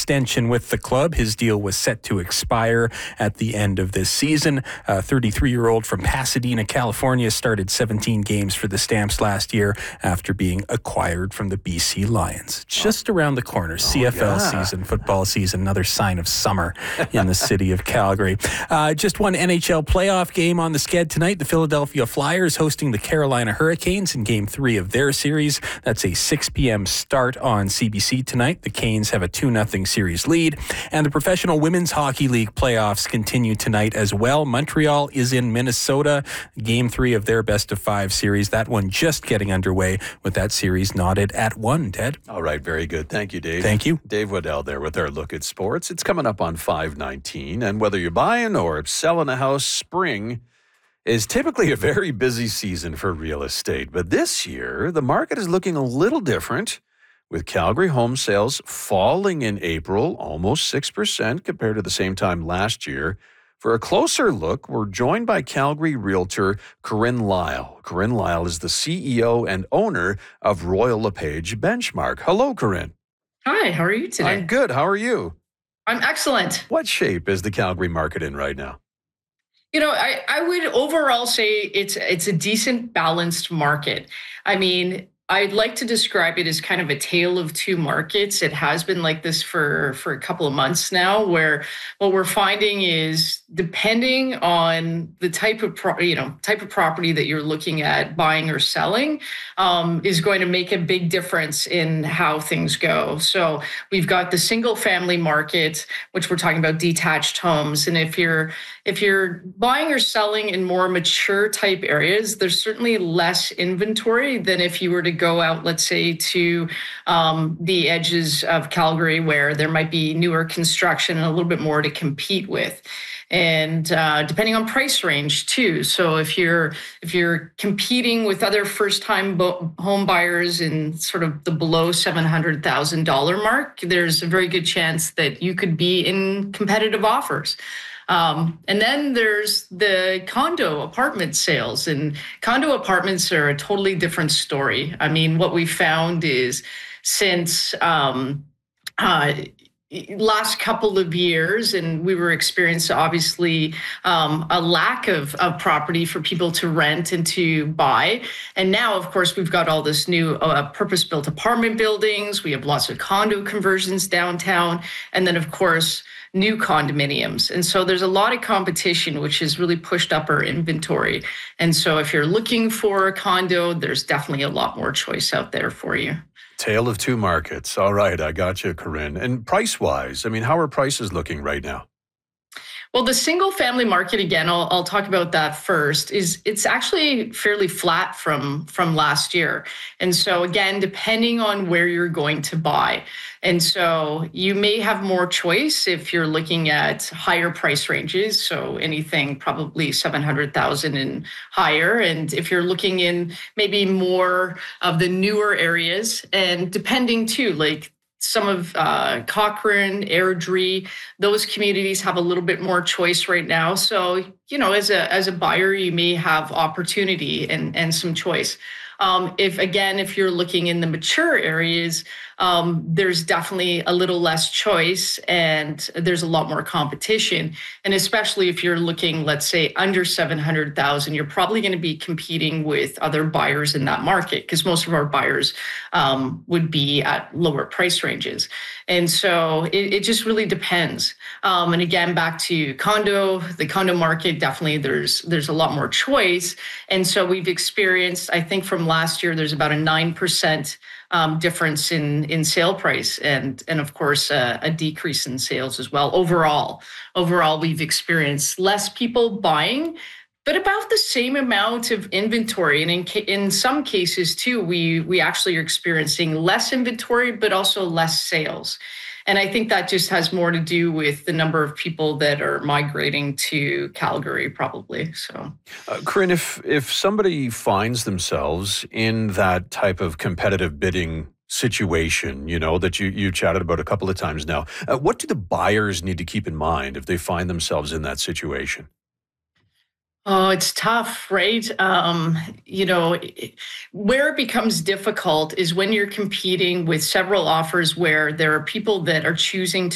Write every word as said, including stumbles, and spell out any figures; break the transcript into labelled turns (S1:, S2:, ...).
S1: extension with the club. His deal was set to expire at the end of this season. A thirty-three-year-old from Pasadena, California, started seventeen games for the Stamps last year after being acquired from the B C Lions. Just around the corner, oh, C F L yeah. season, football season, another sign of summer in the city of Calgary. Uh, just one N H L playoff game on the sked tonight. The Philadelphia Flyers hosting the Carolina Hurricanes in Game three of their series. That's a six p.m. start on C B C tonight. The Canes have a two nothing series lead. And the Professional Women's Hockey League playoffs continue tonight as well. Montreal is in Minnesota. Game three of their best of five series. That one just getting underway with that series knotted at one, Ted.
S2: All right, very good. Thank you, Dave.
S1: Thank you.
S2: Dave Waddell there with our look at sports. It's coming up on five nineteen. And whether you're buying or selling a house, spring is typically a very busy season for real estate. But this year, the market is looking a little different, with Calgary home sales falling in April, almost six percent compared to the same time last year. For a closer look, we're joined by Calgary realtor Corinne Lyle. Corinne Lyle is the C E O and owner of Royal LePage Benchmark. Hello, Corinne.
S3: Hi, how are you today?
S2: I'm good. How are you?
S3: I'm excellent.
S2: What shape is the Calgary market in right now?
S3: You know, I, I would overall say it's it's a decent, balanced market. I mean, I'd like to describe it as kind of a tale of two markets. It has been like this for, for a couple of months now, where what we're finding is depending on the type of pro, you know type of property that you're looking at buying or selling, um, is going to make a big difference in how things go. So we've got the single family market, which we're talking about detached homes, and if you're if you're buying or selling in more mature type areas, there's certainly less inventory than if you were to go out, let's say, to um, the edges of Calgary where there might be newer construction and a little bit more to compete with. And uh, depending on price range too. So if you're if you're competing with other first-time bo- home buyers in sort of the below seven hundred thousand dollars mark, there's a very good chance that you could be in competitive offers. Um, and then there's the condo apartment sales, and condo apartments are a totally different story. I mean, what we found is since um, uh, last couple of years, and we were experiencing obviously um, a lack of, of property for people to rent and to buy. And now, of course, we've got all this new uh, purpose-built apartment buildings. We have lots of condo conversions downtown. And then, of course, new condominiums. And so there's a lot of competition, which has really pushed up our inventory. And so if you're looking for a condo, there's definitely a lot more choice out there for you.
S2: Tale of two markets. All right, I got you, Corinne. And price-wise, I mean, how are prices looking right now?
S3: Well, the single family market, again, I'll, I'll talk about that first, is it's actually fairly flat from, from last year. And so again, depending on where you're going to buy. And so you may have more choice if you're looking at higher price ranges. So anything probably seven hundred thousand and higher. And if you're looking in maybe more of the newer areas, and depending too, like some of uh, Cochrane, Airdrie, those communities have a little bit more choice right now. So, you know, as a as a buyer, you may have opportunity and, and some choice. Um, if, again, if you're looking in the mature areas, um, there's definitely a little less choice and there's a lot more competition. And especially if you're looking, let's say, under seven hundred thousand, you're probably going to be competing with other buyers in that market because most of our buyers um, would be at lower price ranges. And so it, it just really depends. Um, and again, back to condo, the condo market, definitely there's there's a lot more choice. And so we've experienced, I think from last year, there's about a nine percent um, difference in, in sale price and, and of course, uh, a decrease in sales as well. Overall, overall, we've experienced less people buying, but about the same amount of inventory. And in, ca- in some cases, too, we, we actually are experiencing less inventory, but also less sales. And I think that just has more to do with the number of people that are migrating to Calgary, probably. So,
S2: uh, Corinne, if if somebody finds themselves in that type of competitive bidding situation, you know, that you you chatted about a couple of times now, uh, what do the buyers need to keep in mind if they find themselves in that situation?
S3: Oh, it's tough, right? Um, you know, it- where it becomes difficult is when you're competing with several offers where there are people that are choosing to